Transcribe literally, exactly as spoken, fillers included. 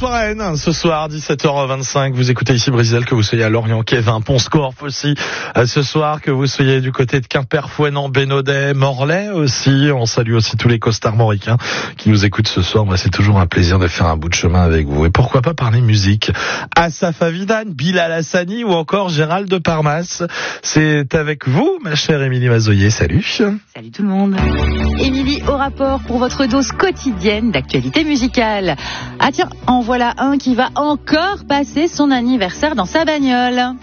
Rennes, ce soir, dix-sept heures vingt-cinq. Vous écoutez ici Brésil, que vous soyez à Lorient, Kévin, Pont-Scorff aussi. Euh, ce soir, que vous soyez du côté de Quimper, Fouesnant, Bénodet, Morlaix aussi. On salue aussi tous les costarmoricains qui nous écoutent ce soir. Moi, c'est toujours un plaisir de faire un bout de chemin avec vous. Et pourquoi pas parler musique? Asaf Avidan, Bilal Hassani ou encore Gérald de Parmas. C'est avec vous, ma chère Émilie Mazoyer. Salut. Salut tout le monde. Émilie au rapport pour votre dose quotidienne d'actualité musicale. Ah tiens, en voilà un qui va encore passer son anniversaire dans sa bagnole.